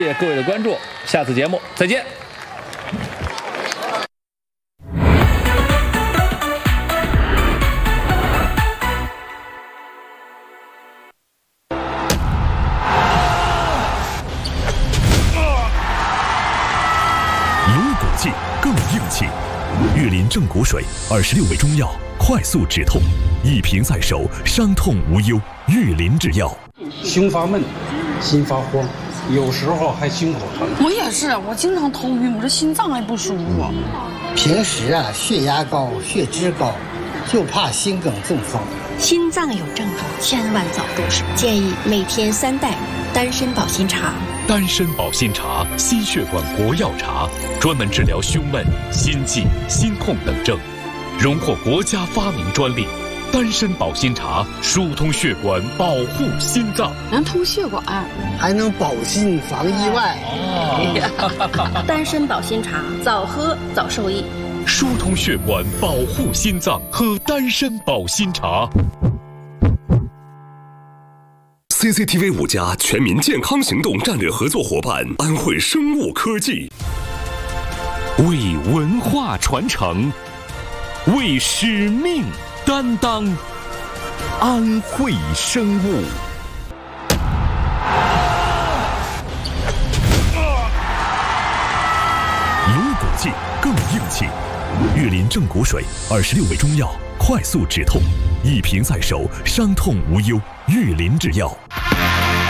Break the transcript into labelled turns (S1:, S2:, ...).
S1: 谢谢各位的关注，下次节目再见。
S2: 有骨气更硬气，玉林正骨水26味中药，快速止痛，一瓶在手，伤痛无忧。玉林制药。
S3: 胸发闷，心发慌，有时候还心口疼。
S4: 我也是，我经常头晕，我这心脏还不舒服。
S5: 平时血压高、血脂高，就怕心梗中风。
S6: 心脏有症状，千万早入手。建议每天3袋丹参保心茶。
S2: 丹参保心茶，心血管国药茶，专门治疗胸闷、心悸、心痛等症，荣获国家发明专利。丹参保心茶疏通血管，保护心脏，
S4: 能通血管，
S5: 还能保心防意外。
S6: 丹参保心茶，早喝早受益。
S2: 疏通血管，保护心脏，喝丹参保心茶。CCTV 5家全民健康行动战略合作伙伴安徽生物科技，为文化传承，为使命担当，安徽生物。有骨气更硬气，玉林正骨水26味中药，快速止痛，一瓶在手，伤痛无忧。玉林制药。